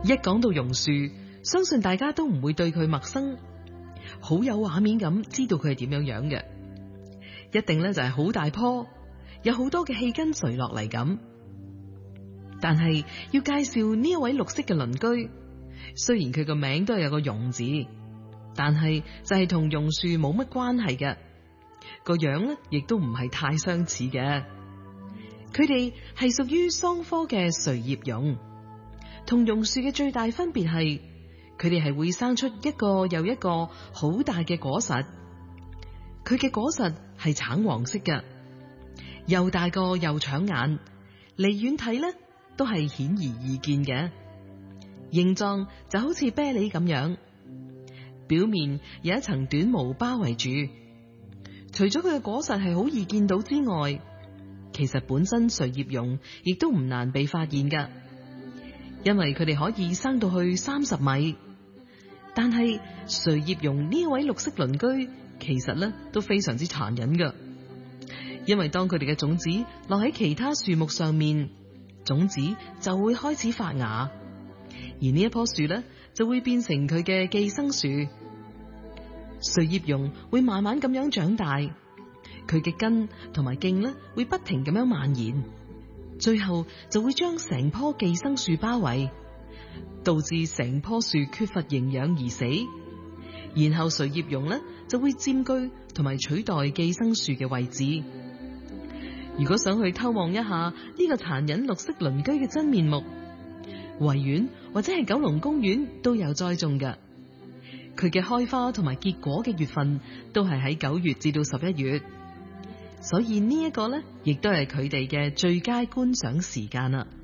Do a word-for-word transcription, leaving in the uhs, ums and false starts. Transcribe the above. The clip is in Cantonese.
一講到榕樹，相信大家都唔會對佢陌生，好有畫面咁知道佢係點樣樣嘅，一定咧就係好大棵，有好多嘅氣根垂落嚟咁。但係要介紹呢一位綠色嘅鄰居，雖然佢個名都係有個榕字，但係就係同榕樹冇乜關係嘅，個樣咧亦都唔係太相似嘅。佢哋係屬於桑科嘅垂葉榕，同榕樹嘅最大分別係，佢哋係會生出一個又一個好大嘅果實，佢嘅果實係橙黃色嘅，又大個又搶眼，離遠睇咧都係顯而易見嘅，形狀就好似啤梨咁樣，表面有一層短毛包圍住。除咗佢嘅果實係好易見到之外，其實本身垂葉榕亦都唔難被發現噶，因為佢哋可以生到去三十米。但係垂葉榕呢位綠色鄰居其實咧都非常之殘忍噶，因為當佢哋嘅種子落喺其他樹木上面，種子就會開始發芽，而呢一棵樹咧就會變成佢嘅寄生樹。垂葉榕會慢慢咁樣長大，佢嘅根同埋莖咧會不停咁樣蔓延，最後就會將成棵寄生樹包圍，導致成棵樹缺乏營養而死。然後垂葉榕咧就會佔據同埋取代寄生樹嘅位置。如果想去偷望一下呢個殘忍綠色鄰居嘅真面目，維園或者係九龍公園都有栽種㗎。佢嘅開花同埋結果嘅月份都係喺九月至到十一月，所以呢一個咧亦都係佢哋嘅最佳觀賞時間啦。